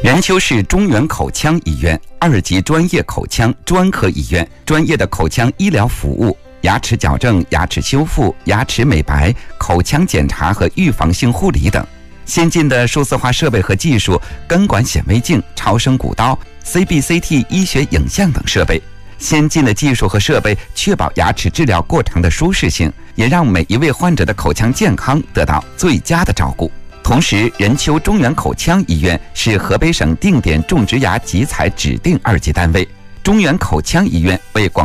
任丘市中原口腔医院2级专业口腔专科医院，专业的口腔医疗服务、牙齿矫正、牙齿修复、牙齿美白、口腔检查和预防性护理等。先进的数字化设备和技术，根管显微镜、超声骨刀、CBCT 医学影像等设备。先进的技术和设备确保牙齿治疗过程的舒适性，也让每一位患者的口腔健康得到最佳的照顾。同时，任丘中原口腔医院是河北省定点种植牙集采指定2级单位。中原口腔医院为广